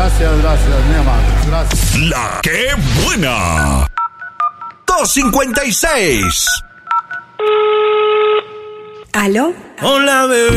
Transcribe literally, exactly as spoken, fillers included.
Gracias, gracias, muy amable. Gracias. La que buena. dos cincuenta y seis. ¿Aló? Hola, bebé.